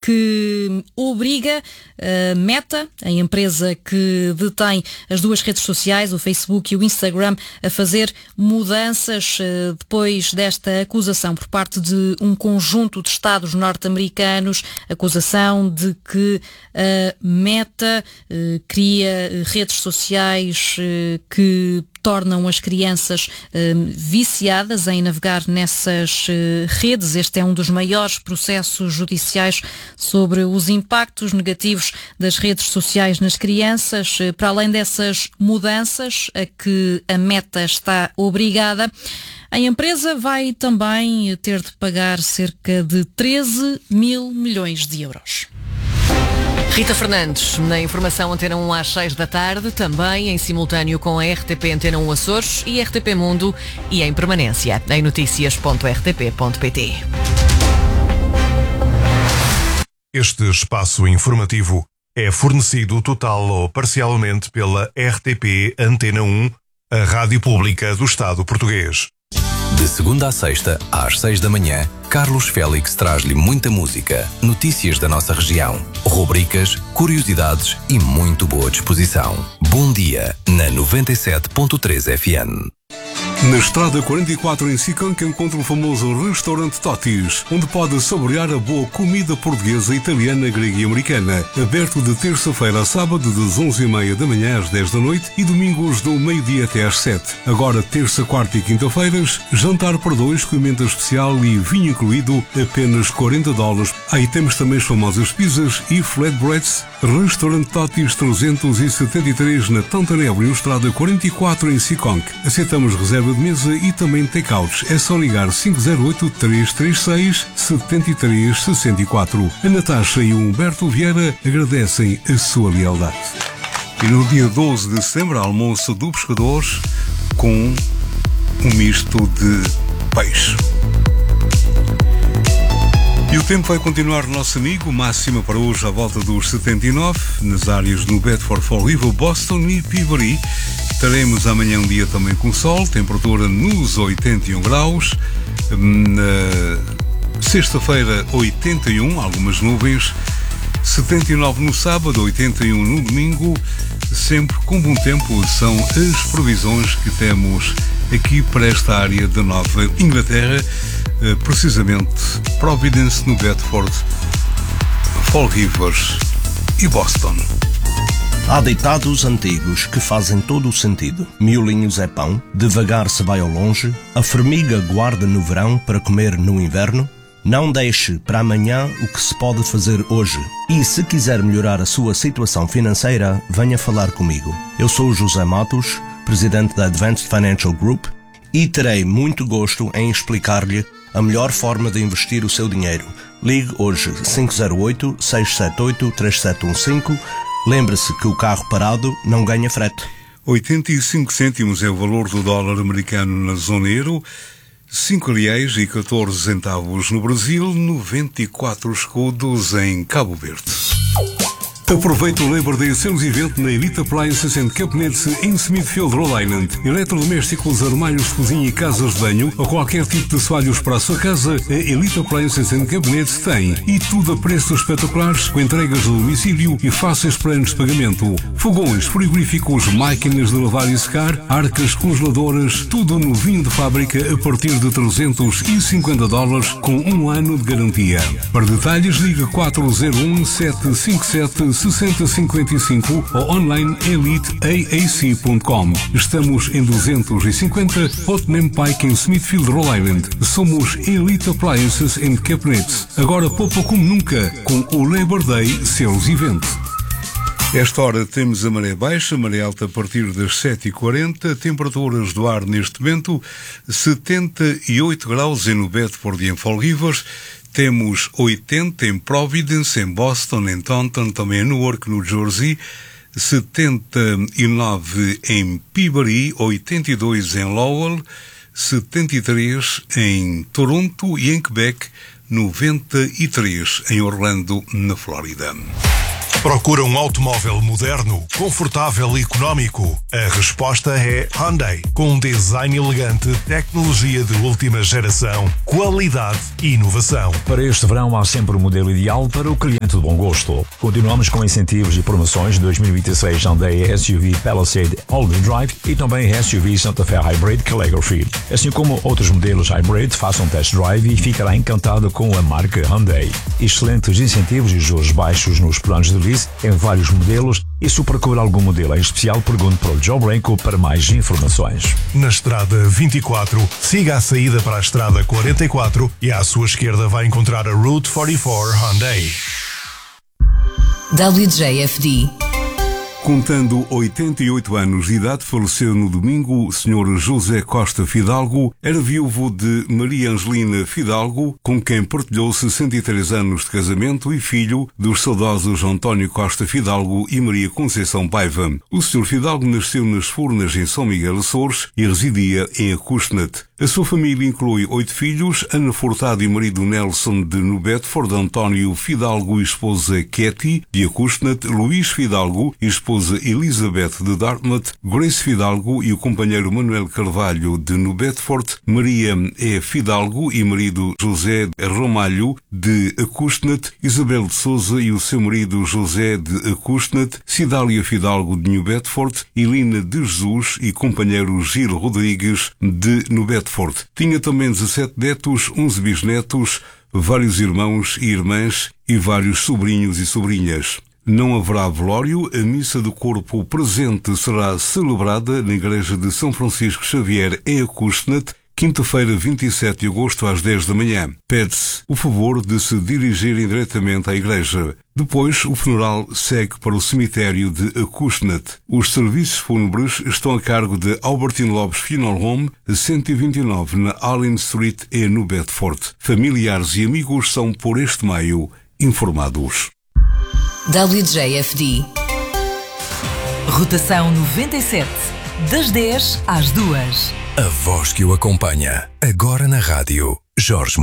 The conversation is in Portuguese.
que obriga a Meta, a empresa que detém as duas redes sociais, o Facebook e o Instagram, a fazer mudanças depois desta acusação por parte de um conjunto de Estados norte-americanos, acusação de que a Meta cria redes sociais que tornam as crianças viciadas em navegar nessas redes. Este é um dos maiores processos judiciais sobre os impactos negativos das redes sociais nas crianças. Para além dessas mudanças a que a Meta está obrigada, a empresa vai também ter de pagar cerca de 13 mil milhões de euros. Rita Fernandes, na informação Antena 1 às 6 da tarde, também em simultâneo com a RTP Antena 1 Açores e RTP Mundo e em permanência em noticias.rtp.pt. Este espaço informativo é fornecido total ou parcialmente pela RTP Antena 1, a rádio pública do Estado português. De segunda a sexta, às 6 da manhã, Carlos Félix traz-lhe muita música, notícias da nossa região, rubricas, curiosidades e muito boa disposição. Bom dia, na 97.3 FM. Na Estrada 44 em Sicanca encontra o famoso restaurante Totis, onde pode saborear a boa comida portuguesa, italiana, grega e americana. Aberto de terça-feira a sábado das 11h30 da manhã às 10 da noite e domingos do meio-dia até às 7. Agora terça, quarta e quinta-feiras, jantar para dois com emenda especial e vinho incluído, apenas $40. Aí temos também as famosas pizzas e flatbreads. Restaurante Totis 373 na Tantanel, na Estrada 44 em Sicanca. Aceitamos reserva de mesa e também take-outs. É só ligar 508-336-7364. A Natasha e o Humberto Vieira agradecem a sua lealdade. E no dia 12 de setembro, almoço do pescador com um misto de peixe. E o tempo vai continuar nosso amigo, máxima para hoje à volta dos 79, nas áreas no Bedford, Fall River, Boston e Peabody. Teremos amanhã um dia também com sol, temperatura nos 81 graus. Na sexta-feira, 81, algumas nuvens. 79 no sábado, 81 no domingo. Sempre com bom tempo, são as previsões que temos aqui para esta área da Nova Inglaterra. Precisamente Providence, no Bedford, Fall River e Boston. Há ditados antigos que fazem todo o sentido. Miolinhos é pão, devagar se vai ao longe, a formiga guarda no verão para comer no inverno. Não deixe para amanhã o que se pode fazer hoje. E se quiser melhorar a sua situação financeira, venha falar comigo. Eu sou o José Matos, presidente da Advanced Financial Group, e terei muito gosto em explicar-lhe a melhor forma de investir o seu dinheiro. Ligue hoje 508-678-3715. Lembre-se que o carro parado não ganha frete. 85 cêntimos é o valor do dólar americano na zona euro, R$5,14 no Brasil, 94 escudos em Cabo Verde. Aproveite o Labor Day Sales Event na Elite Appliances and Cabinets em Smithfield, Rhode Island. Eletrodomésticos, armários de cozinha e casas de banho ou qualquer tipo de assoalhos para a sua casa, a Elite Appliances and Cabinets tem. E tudo a preços espetaculares, com entregas de domicílio e fáceis planos de pagamento. Fogões, frigoríficos, máquinas de lavar e secar, arcas congeladoras, tudo novinho de fábrica a partir de $350 com um ano de garantia. Para detalhes, ligue 401-757-6055 ou online eliteaac.com. Estamos em 250 Putnam Pike em Smithfield, Rhode Island. Somos Elite Appliances and Cabinets. Agora poupa como nunca com o Labor Day Sales Event. Esta hora temos a maré baixa, maré alta a partir das 7h40, temperaturas do ar neste momento 78 graus em Bedford e em Fall River. Temos 80 em Providence, em Boston, em Taunton, também em Newark, no Jersey, 79 em Peabody, 82 em Lowell, 73 em Toronto e em Quebec, 93 em Orlando, na Flórida. Procura um automóvel moderno, confortável e económico? A resposta é Hyundai. Com um design elegante, tecnologia de última geração, qualidade e inovação. Para este verão há sempre o modelo ideal para o cliente muito de bom gosto. Continuamos com incentivos e promoções de 2026 Hyundai SUV Palisade All-Wheel Drive e também SUV Santa Fe Hybrid Calligraphy. Assim como outros modelos Hybrid, faça um test drive e ficará encantado com a marca Hyundai. Excelentes incentivos e juros baixos nos planos de lease em vários modelos, e se procura algum modelo em especial, pergunte para o Joe Branco para mais informações. Na Estrada 24, siga a saída para a Estrada 44 e à sua esquerda vai encontrar a Route 44 Hyundai. WJFD. Contando 88 anos de idade, faleceu no domingo o Sr. José Costa Fidalgo. Era viúvo de Maria Angelina Fidalgo, com quem partilhou 63 anos de casamento e filho dos saudosos António Costa Fidalgo e Maria Conceição Paiva. O Sr. Fidalgo nasceu nas Furnas, em São Miguel Açores, e residia em Acushnet. A sua família inclui 8 filhos: Ana Furtado e marido Nelson de New Bedford, António Fidalgo e esposa Katy de Acushnet, Luís Fidalgo e esposa Elizabeth de Dartmouth, Grace Fidalgo e o companheiro Manuel Carvalho de New Bedford, Maria E. Fidalgo e marido José Ramalho de Acushnet, Isabel de Souza e o seu marido José de Acushnet, Cidália Fidalgo de New Bedford, Elina de Jesus e companheiro Gil Rodrigues de New Bedford. Tinha também 17 netos, 11 bisnetos, vários irmãos e irmãs e vários sobrinhos e sobrinhas. Não haverá velório. A missa do corpo presente será celebrada na igreja de São Francisco Xavier em Acushnet, quinta-feira, 27 de agosto, às 10 da manhã. Pede-se o favor de se dirigirem diretamente à igreja. Depois, o funeral segue para o cemitério de Acushnet. Os serviços fúnebres estão a cargo de Albertine Lopes Funeral Home, 129 na Allen Street, em New Bedford. Familiares e amigos são, por este meio, informados. WJFD. Rotação 97. Das 10 às 2. A voz que o acompanha. Agora na rádio. Jorge